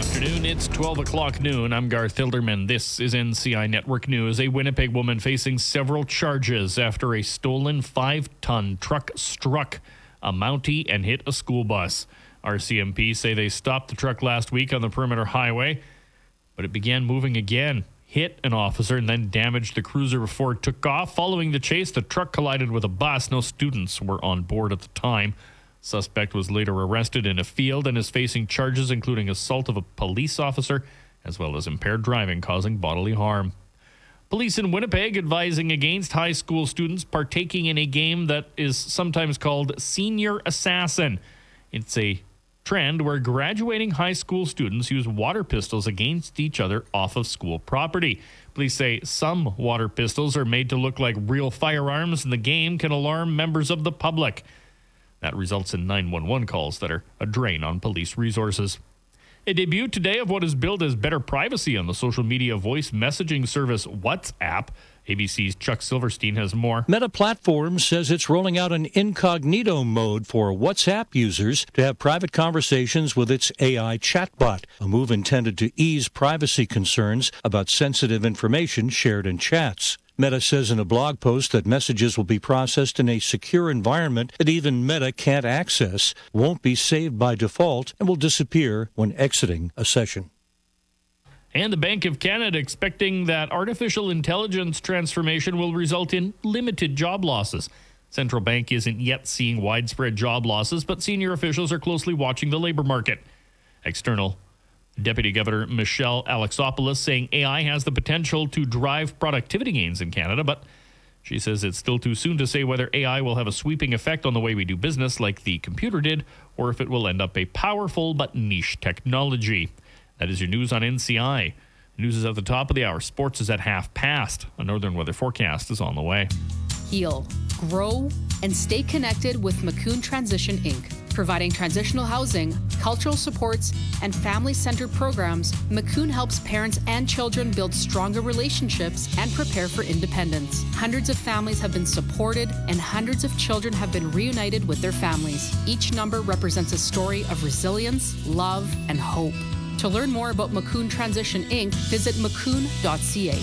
afternoon. It's 12 o'clock noon. I'm Garth Hilderman. This is NCI Network News. A Winnipeg woman facing several charges after a stolen 5-ton truck struck a Mountie and hit a school bus. RCMP say they stopped the truck last week on the Perimeter Highway, but it began moving again, hit an officer, and then damaged the cruiser before it took off. Following the chase, the truck collided with a bus. No students were on board at the time. Suspect was later arrested in a field and is facing charges including assault of a police officer as well as impaired driving causing bodily harm. Police in Winnipeg advising against high school students partaking in a game that is sometimes called Senior Assassin. It's a trend where graduating high school students use water pistols against each other off of school property. Police say some water pistols are made to look like real firearms, and the game can alarm members of the public. That results in 911 calls that are a drain on police resources. A debut today of what is billed as better privacy on the social media voice messaging service WhatsApp. ABC's Chuck Silverstein has more. Meta Platforms says it's rolling out an incognito mode for WhatsApp users to have private conversations with its AI chatbot, a move intended to ease privacy concerns about sensitive information shared in chats. Meta says in a blog post that messages will be processed in a secure environment that even Meta can't access, won't be saved by default, and will disappear when exiting a session. And the Bank of Canada expecting that artificial intelligence transformation will result in limited job losses. Central Bank isn't yet seeing widespread job losses, but senior officials are closely watching the labor market. External Deputy Governor Michelle Alexopoulos saying AI has the potential to drive productivity gains in Canada, but she says it's still too soon to say whether AI will have a sweeping effect on the way we do business like the computer did, or if it will end up a powerful but niche technology. That is your news on NCI. News is at the top of the hour. Sports is at 5:30. A northern weather forecast is on the way. Heal, grow, and stay connected with Macoun Transition Inc. Providing transitional housing, cultural supports, and family-centered programs, Macoun helps parents and children build stronger relationships and prepare for independence. Hundreds of families have been supported, and hundreds of children have been reunited with their families. Each number represents a story of resilience, love, and hope. To learn more about Macoun Transition Inc., visit macoun.ca.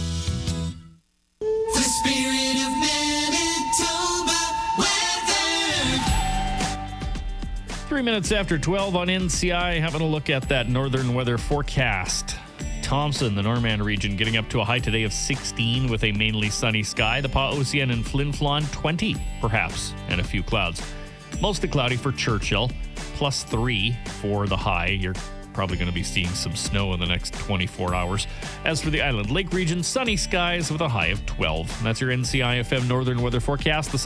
The spirit of Manitoba weather. 3 minutes after 12 on NCI, having a look at that northern weather forecast. Thompson, the Norman region, getting up to a high today of 16 with a mainly sunny sky. The Pas-Océan and Flin Flon, 20 perhaps, and a few clouds. Mostly cloudy for Churchill, +3 for the high. You're probably going to be seeing some snow in the next 24 hours. As for the Island Lake region, sunny skies with a high of 12. And that's your NCI FM northern weather forecast. The